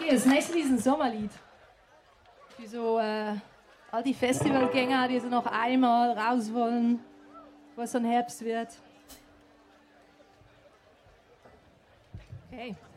Okay, das nächste Lied ist ein Sommerlied. Für so all die Festivalgänger, die so noch einmal raus wollen, wo es dann Herbst wird. Okay.